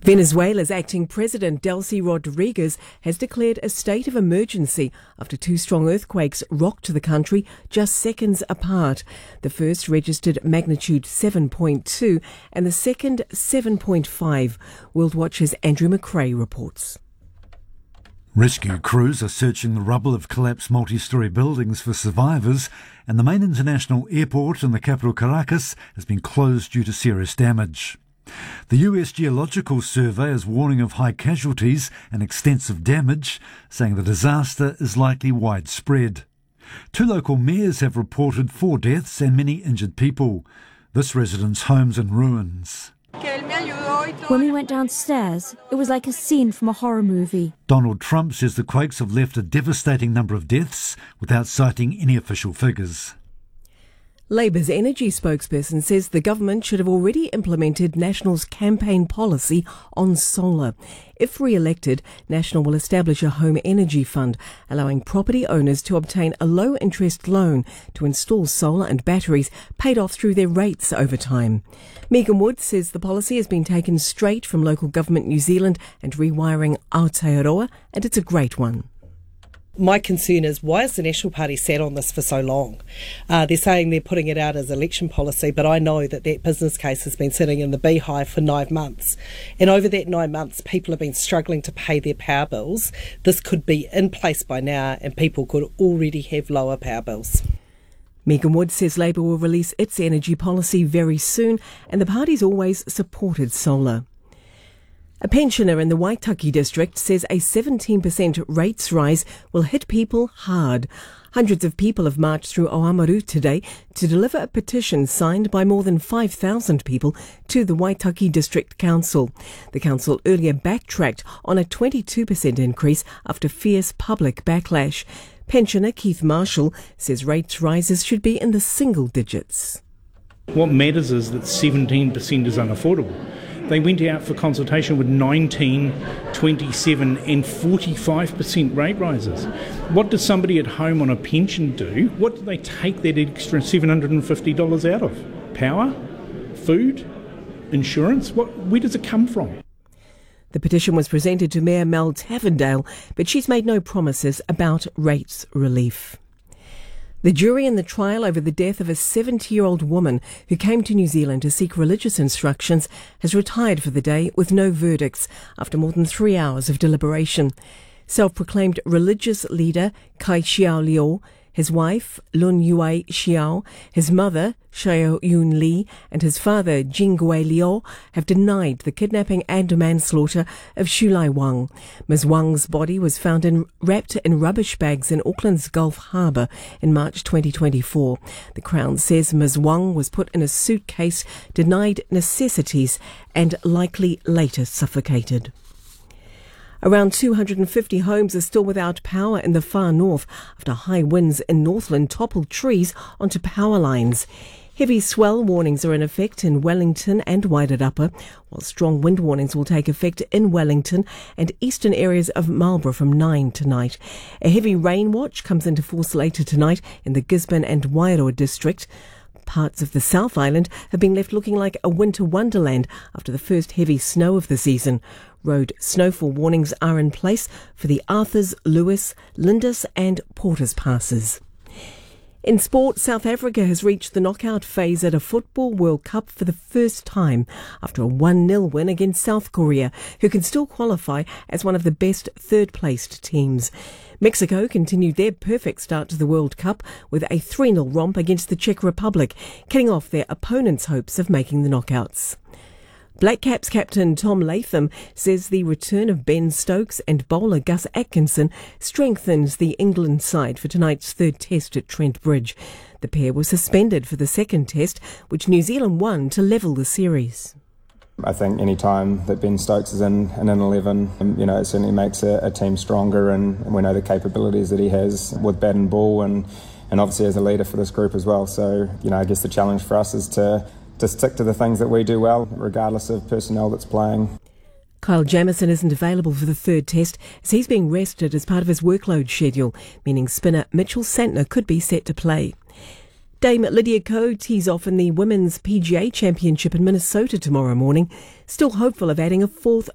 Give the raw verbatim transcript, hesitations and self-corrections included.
Venezuela's acting president, Delcy Rodriguez, has declared a state of emergency after two strong earthquakes rocked the country just seconds apart. The first registered magnitude seven point two and the second seven point five. World Watch's Andrew McRae reports. Rescue crews are searching the rubble of collapsed multi-storey buildings for survivors, and the main international airport in the capital Caracas has been closed due to serious damage. The U S Geological Survey is warning of high casualties and extensive damage, saying the disaster is likely widespread. Two local mayors have reported four deaths and many injured people. This resident's home's in ruins. When we went downstairs, it was like a scene from a horror movie. Donald Trump says the quakes have left a devastating number of deaths without citing any official figures. Labour's energy spokesperson says the government should have already implemented National's campaign policy on solar. If re-elected, National will establish a home energy fund, allowing property owners to obtain a low-interest loan to install solar and batteries paid off through their rates over time. Megan Wood says the policy has been taken straight from local government New Zealand and Rewiring Aotearoa, and it's a great one. My concern is, why has the National Party sat on this for so long? Uh, they're saying they're putting it out as election policy, but I know that that business case has been sitting in the beehive for nine months. And over that nine months, people have been struggling to pay their power bills. This could be in place by now, and people could already have lower power bills. Megan Wood says Labour will release its energy policy very soon, and the party's always supported solar. A pensioner in the Waitaki district says a seventeen percent rates rise will hit people hard. Hundreds of people have marched through Oamaru today to deliver a petition signed by more than five thousand people to the Waitaki District Council. The council earlier backtracked on a twenty-two percent increase after fierce public backlash. Pensioner Keith Marshall says rates rises should be in the single digits. What matters is that seventeen percent is unaffordable. They went out for consultation with nineteen, twenty-seven and forty-five percent rate rises. What does somebody at home on a pension do? What do they take that extra seven hundred fifty dollars out of? Power? Food? Insurance? What? Where does it come from? The petition was presented to Mayor Mel Tavendale, but she's made no promises about rates relief. The jury in the trial over the death of a seventy-year-old woman who came to New Zealand to seek religious instructions has retired for the day with no verdicts after more than three hours of deliberation. Self-proclaimed religious leader Kai Xiao Liu, his wife Lun Yue Xiao, his mother Xiao Yun Li and his father Jingwei Liu have denied the kidnapping and manslaughter of Shulai Wang. Miz Wang's body was found in, wrapped in rubbish bags in Auckland's Gulf Harbour in March twenty twenty-four. The Crown says Miz Wang was put in a suitcase, denied necessities and likely later suffocated. Around two hundred fifty homes are still without power in the far north after high winds in Northland toppled trees onto power lines. Heavy swell warnings are in effect in Wellington and Wairarapa, while strong wind warnings will take effect in Wellington and eastern areas of Marlborough from nine tonight. A heavy rain watch comes into force later tonight in the Gisborne and Wairoa district. Parts of the South Island have been left looking like a winter wonderland after the first heavy snow of the season. Road snowfall warnings are in place for the Arthurs, Lewis, Lindis and Porters passes. In sport, South Africa has reached the knockout phase at a Football World Cup for the first time after a one nil win against South Korea, who can still qualify as one of the best third-placed teams. Mexico continued their perfect start to the World Cup with a three nil romp against the Czech Republic, killing off their opponents' hopes of making the knockouts. Black Caps captain Tom Latham says the return of Ben Stokes and bowler Gus Atkinson strengthens the England side for tonight's third test at Trent Bridge. The pair were suspended for the second test, which New Zealand won to level the series. I think any time that Ben Stokes is in, in an eleven, you know, it certainly makes a, a team stronger, and we know the capabilities that he has with bat and ball, and, and obviously as a leader for this group as well. So, you know, I guess the challenge for us is to to stick to the things that we do well, regardless of personnel that's playing. Kyle Jamieson isn't available for the third test as he's being rested as part of his workload schedule, meaning spinner Mitchell Santner could be set to play. Dame Lydia Ko tees off in the Women's P G A Championship in Minnesota tomorrow morning, still hopeful of adding a fourth